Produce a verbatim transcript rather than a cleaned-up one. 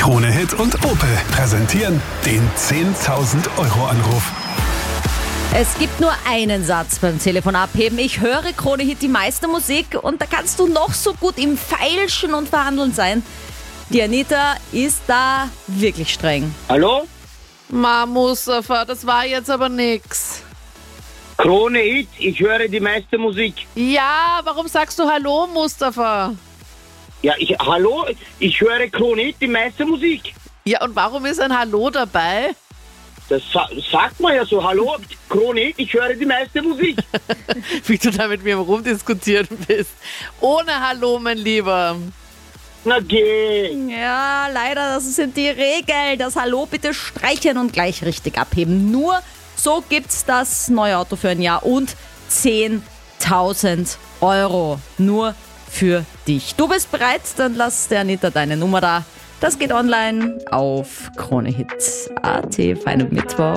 Krone Hit und Opel präsentieren den zehntausend Euro Anruf. Es gibt nur einen Satz beim Telefon abheben. Ich höre Krone Hit, die meiste Musik, und da kannst du noch so gut im Feilschen und Verhandeln sein. Die Anita ist da wirklich streng. Hallo? Ma, Mustafa, das war jetzt aber nix. Krone Hit, ich höre die meiste Musik. Ja, warum sagst du Hallo, Mustafa? Ja, ich, hallo, ich höre Krone Hit, die meiste Musik. Ja, und warum ist ein Hallo dabei? Das sa- sagt man ja so, hallo, Krone Hit, ich höre die meiste Musik. Wie du da mit mir rumdiskutieren bist. Ohne Hallo, mein Lieber. Na geh. Ja, leider, das sind die Regeln. Das Hallo bitte streichen und gleich richtig abheben. Nur so gibt's das neue Auto für ein Jahr und zehntausend Euro. Nur für dich. Du bist bereit? Dann lass der Anita deine Nummer da. Das geht online auf kronehit punkt at. Feinen Mittwoch.